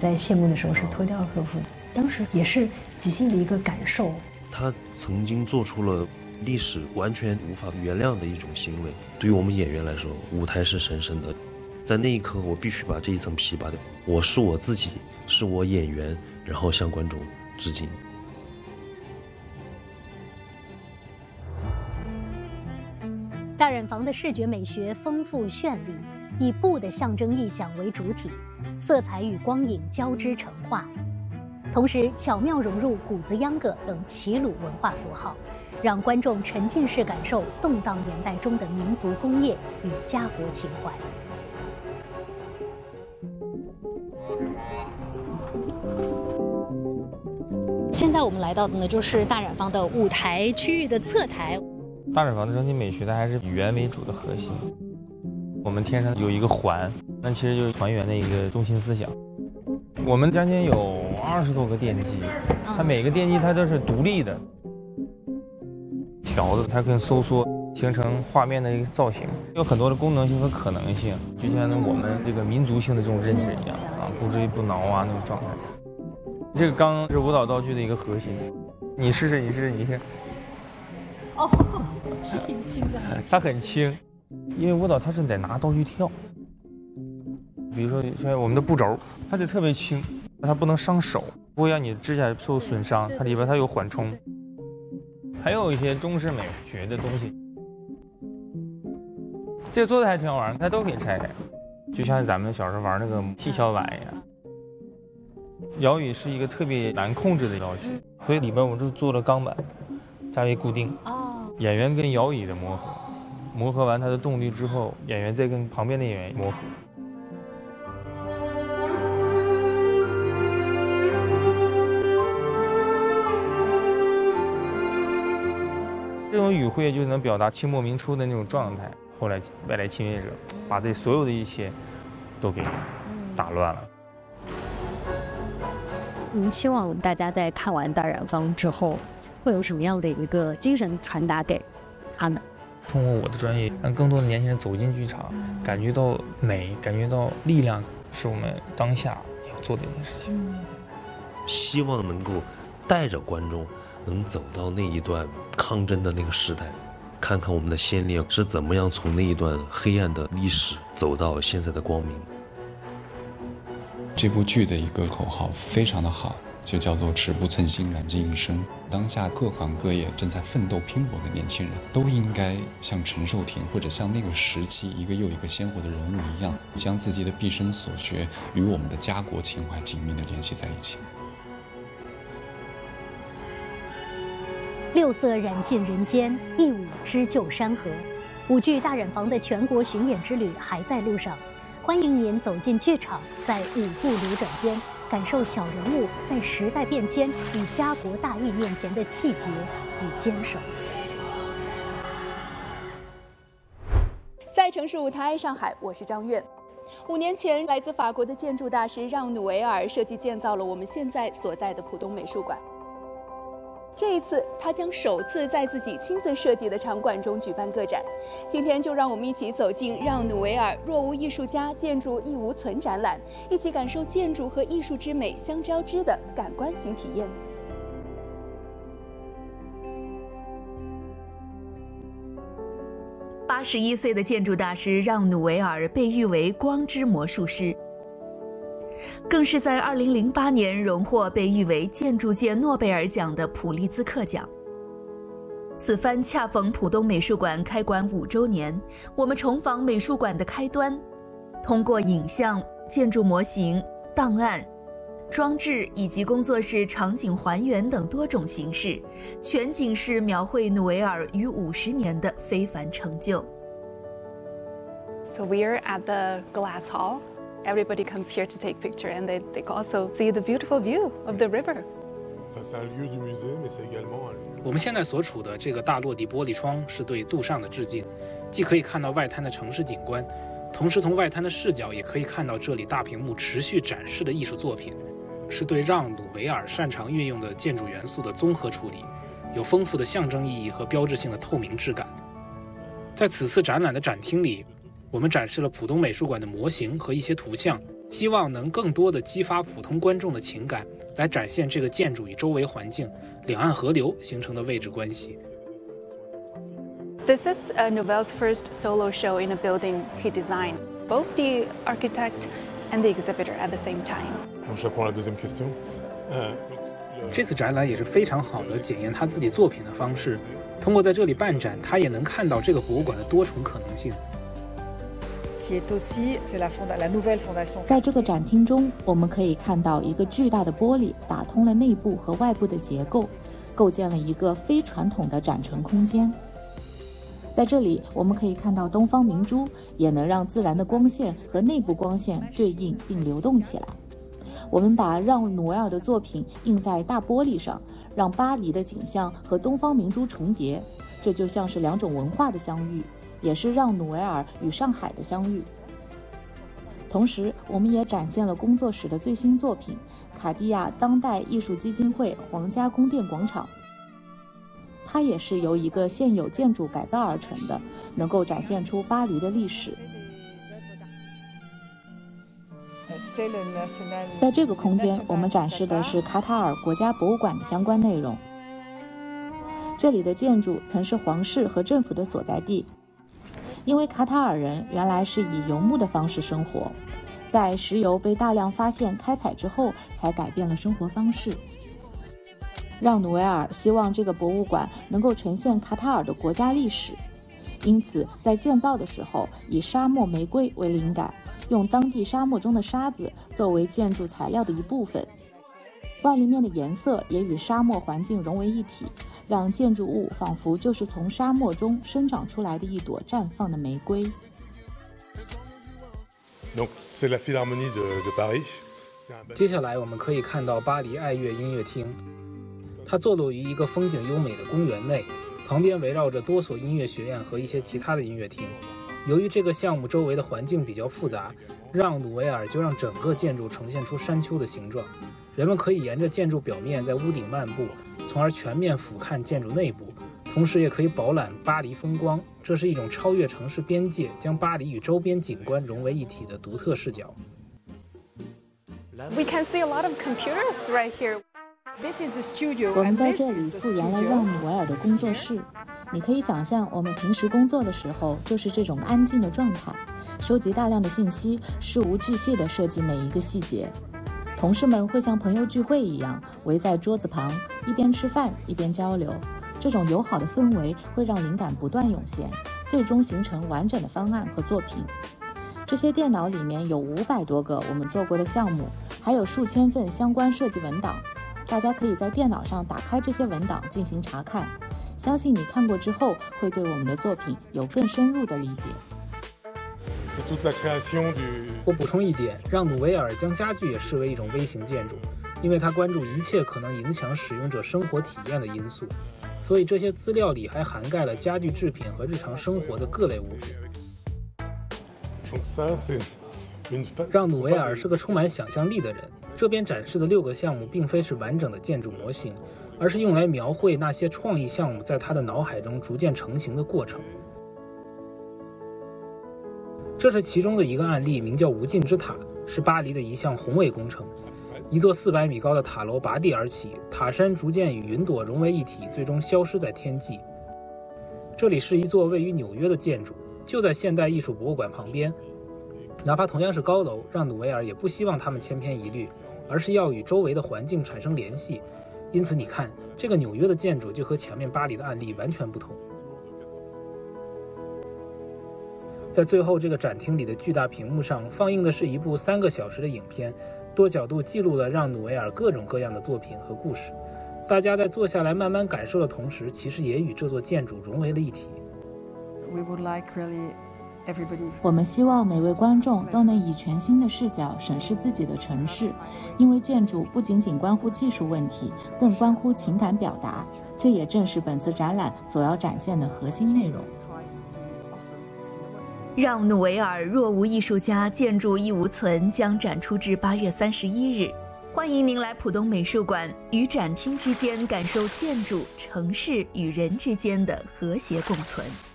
在谢幕的时候是脱掉和服，当时也是即兴的一个感受。 他曾经做出了历史完全无法原谅的一种行为。对于我们演员来说，舞台是神圣的，在那一刻我必须把这一层皮扒掉。我是我自己，是我演员，然后向观众致敬。 大染坊的视觉美学丰富绚丽，以布的象征意象为主体，色彩与光影交织成画，同时巧妙融入谷子秧歌等齐鲁文化符号，让观众沉浸式感受动荡年代中的民族工业与家国情怀。现在我们来到的呢，就是大染坊的舞台区域的侧台。 大染坊的整体美学它还是以圆为主的核心。我们天上有一个环，那其实就是团圆的一个中心思想。我们将近有20多个电机，它每个电机它都是独立的，条子它可以收缩，形成画面的一个造型，有很多的功能性和可能性，就像我们这个民族性的这种认知一样啊，不至于不挠啊那种状态。这个钢是舞蹈道具的一个核心。你试试，你试试，你试。 哦，是挺轻的。 它很轻，因为舞蹈它是得拿道具跳。比如说像我们的步轴，它就特别轻，它不能伤手，不会让你指甲受损伤。它里边它有缓冲，还有一些中式美学的东西。这个做的还挺好玩，它都可以拆开，就像咱们小时候玩那个气跷板一样。摇椅是一个特别难控制的道具，所以里边我就做了钢板，加以固定。演员跟摇椅的磨合，磨合完它的动力之后，演员再跟旁边的演员磨合。这种语汇就能表达清末明初的那种状态。后来外来侵略者把这所有的一切都给打乱了。 您希望大家在看完大染坊之后，会有什么样的一个精神传达给他们？ 通过我的专业，让更多的年轻人走进剧场，感觉到美，感觉到力量，是我们当下要做的一件事情。 希望能够带着观众能走到那一段抗争的那个时代，看看我们的先烈是怎么样从那一段黑暗的历史走到现在的光明。 这部剧的一个口号非常的好，就叫做尺不寸心，燃尽一生。当下各行各业正在奋斗拼搏的年轻人，都应该像陈寿亭或者像那个时期一个又一个鲜活的人物一样，将自己的毕生所学与我们的家国情怀紧密地联系在一起。 六色染尽人间，一舞织就山河。舞剧《大染坊》的全国巡演之旅还在路上，欢迎您走进剧场，在舞步流转间，感受小人物在时代变迁与家国大义面前的气节与坚守。 在城市舞台上海，我是张悦。5年前，来自法国的建筑大师让·努维尔设计建造了我们现在所在的浦东美术馆。这一次，他将首次在自己亲自设计的场馆中举办个展。今天就让我们一起走进让·努维尔若无艺术家，建筑亦无存展览，一起感受建筑和艺术之美相交织的感官型体验。81岁的建筑大师让·努维尔被誉为光之魔术师，更是在2008年荣获被誉为建筑界诺贝尔奖的普利兹克奖。此番恰逢浦东美术馆开馆5周年，我们重访美术馆的开端，通过影像、建筑模型、档案、装置以及工作室场景还原等多种形式，全景式描绘努维尔逾50年的非凡成就。 So we're at the Glass Hall. Everybody comes here to take picture, and they also see the beautiful view of the river. 我们现在所处的这个大落地玻璃窗是对杜尚的致敬，既可以看到外滩的城市景观，同时从外滩的视角也可以看到这里大屏幕持续展示的艺术作品，是对让·努维尔擅长运用的建筑元素的综合处理，有丰富的象征意义和标志性的透明质感。在此次展览的展厅里，我们展示了浦东美术馆的模型和一些图像， 希望能更多的激发普通观众的情感，来展现这个建筑与周围环境、两岸河流形成的位置关系。 This is Nouvel's first solo show in a building he designed, both the architect and the exhibitor at the same time. 这次展览也是非常好的检验他自己作品的方式。通过在这里办展，他也能看到这个博物馆的多重可能性。 在这个展厅中，我们可以看到一个巨大的玻璃打通了内部和外部的结构，构建了一个非传统的展陈空间。在这里，我们可以看到东方明珠，也能让自然的光线和内部光线对应并流动起来。我们把让努维尔的作品印在大玻璃上，让巴黎的景象和东方明珠重叠，这就像是两种文化的相遇，也是让努维尔与上海的相遇。同时，我们也展现了工作室的最新作品——卡地亚当代艺术基金会皇家宫殿广场。它也是由一个现有建筑改造而成的，能够展现出巴黎的历史。在这个空间，我们展示的是卡塔尔国家博物馆的相关内容。这里的建筑曾是皇室和政府的所在地，因为卡塔尔人原来是以游牧的方式生活，在石油被大量发现开采之后，才改变了生活方式。让努维尔希望这个博物馆能够呈现卡塔尔的国家历史，因此在建造的时候以沙漠玫瑰为灵感，用当地沙漠中的沙子作为建筑材料的一部分，外立面的颜色也与沙漠环境融为一体，让建筑物仿佛就是从沙漠中生长出来的一朵绽放的玫瑰。 接下来我们可以看到巴黎爱乐音乐厅，它坐落于一个风景优美的公园内，旁边围绕着多所音乐学院和一些其他的音乐厅。由于这个项目周围的环境比较复杂，让努维尔就让整个建筑呈现出山丘的形状，人们可以沿着建筑表面在屋顶漫步，从而全面俯瞰建筑内部，同时也可以饱览巴黎风光。这是一种超越城市边界，将巴黎与周边景观融为一体的独特视角。 We can see a lot of computers right here. 我们在这里复原了让努维尔的工作室，你可以想象我们平时工作的时候就是这种安静的状态，收集大量的信息，事无巨细地设计每一个细节。同事们会像朋友聚会一样围在桌子旁，一边吃饭一边交流，这种友好的氛围会让灵感不断涌现，最终形成完整的方案和作品。这些电脑里面有500多个我们做过的项目，还有数千份相关设计文档，大家可以在电脑上打开这些文档进行查看，相信你看过之后会对我们的作品有更深入的理解。 我补充一点，让努维尔将家具也视为一种微型建筑，因为他关注一切可能影响使用者生活体验的因素，所以这些资料里还涵盖了家具制品和日常生活的各类物品。让努维尔是个充满想象力的人，这边展示的6个项目并非是完整的建筑模型，而是用来描绘那些创意项目在他的脑海中逐渐成型的过程。这是其中的一个案例，名叫无尽之塔，是巴黎的一项宏伟工程。一座400米高的塔楼拔地而起，塔山逐渐与云朵融为一体，最终消失在天际。这里是一座位于纽约的建筑，就在现代艺术博物馆旁边。哪怕同样是高楼，让努维尔也不希望它们千篇一律，而是要与周围的环境产生联系。因此你看，这个纽约的建筑就和前面巴黎的案例完全不同。在最后这个展厅里的巨大屏幕上放映的是一部3个小时的影片，多角度记录了让努维尔各种各样的作品和故事。大家在坐下来慢慢感受的同时，其实也与这座建筑融为了一体。 我们希望每位观众都能以全新的视角审视自己的城市，因为建筑不仅仅关乎技术问题，更关乎情感表达，这也正是本次展览所要展现的核心内容。 让努维尔若无艺术家，建筑亦无存将展出至8月31日。欢迎您来浦东美术馆，与展厅之间感受建筑、城市与人之间的和谐共存。